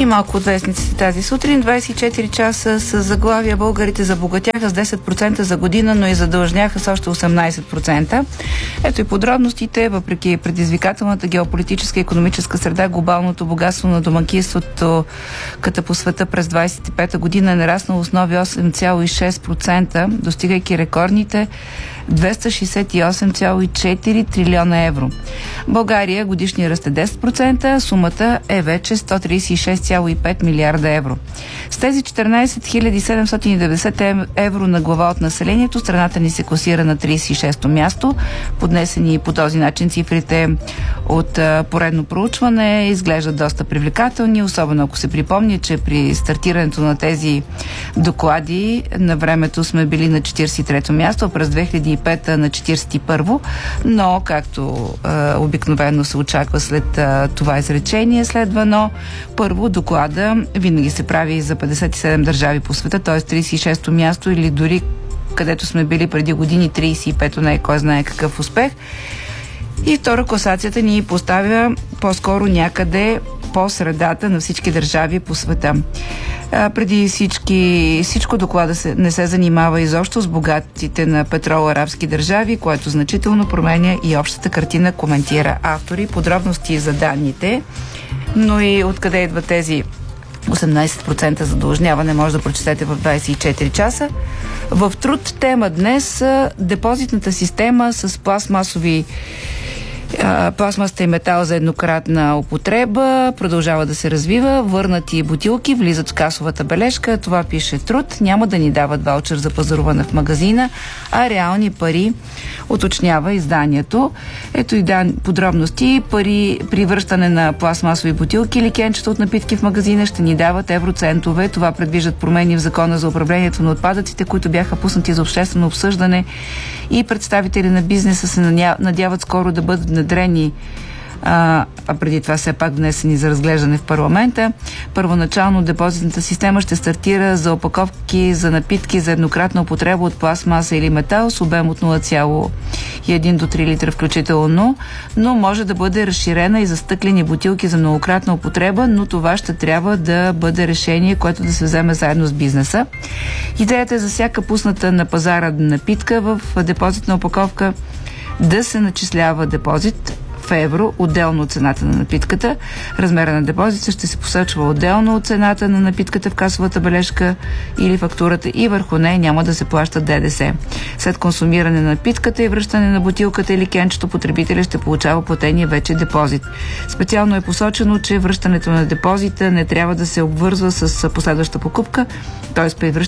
малко от вестниците тази сутрин. 24 часа с заглавия: българите забогатяха с 10% за година, но и задължняха с още 18%. Ето и подробностите. Въпреки предизвикателната геополитическа и икономическа среда, глобалното богатство на домакинството като по света през 25-та година е нараснало с нови 8,6%, достигайки рекордните 268,4 трилиона евро. България годишния ръст е 10%, сумата е вече 136,5 милиарда евро. С тези 14 790 евро на глава от населението, страната ни се класира на 36-то място. Поднесени по този начин цифрите от поредно проучване изглеждат доста привлекателни, особено ако се припомни, че при стартирането на тези доклади на времето сме били на 43-то място, а през 2005 на 41-во, но както обикновено се очаква след това изречение, следва, но първо доклада винаги се прави за 57 държави по света, т.е. 36-то място или дори където сме били преди години 35-то, не е кой знае какъв успех. И втора, класацията ни поставя по-скоро някъде по средата на всички държави по света. Преди всичко доклада не се занимава изобщо с богатите на петрол арабски държави, което значително променя и общата картина, коментира автори. Подробности за данните, но и откъде идват тези 18% задължняване може да прочетете в 24 часа. В Труд тема днес депозитната система с пластмасата и метал за еднократна употреба продължава да се развива. Върнати бутилки влизат в касовата бележка. Това пише Труд. Няма да ни дават ваучер за пазаруване в магазина, а реални пари, уточнява изданието. Ето и подробности. Пари при връщане на пластмасови бутилки или кенчета от напитки в магазина ще ни дават евроцентове. Това предвиждат промени в Закона за управлението на отпадъците, които бяха пуснати за обществено обсъждане, и представители на бизнеса се надяват скоро да бъдат внедрени, а преди това все пак внесени за разглеждане в парламента. Първоначално депозитната система ще стартира за опаковки за напитки за еднократна употреба от пластмаса или метал с обем от 0,1 до 3 литра включително, но може да бъде разширена и за стъклени бутилки за многократна употреба, но това ще трябва да бъде решение, което да се вземе заедно с бизнеса. Идеята е за всяка пусната на пазара напитка в депозитна опаковка да се начислява депозит в евро, отделно от цената на напитката. Размера на депозита ще се посочва отделно от цената на напитката в касовата бележка или фактурата и върху нея няма да се плаща ДДС. След консумиране на напитката и връщане на бутилката или кенчето, потребителя ще получава платения вече депозит. Специално е посочено, че връщането на депозита не трябва да се обвързва с последваща покупка, т.е. при